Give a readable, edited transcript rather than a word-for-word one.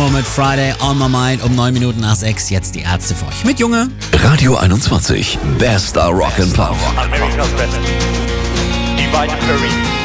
Bono mit Friday on My Mind um 9 Minuten nach 6. Jetzt die Ärzte für euch mit Junge. Radio 21, bester Rock and Pop. America's best. Divine Curry.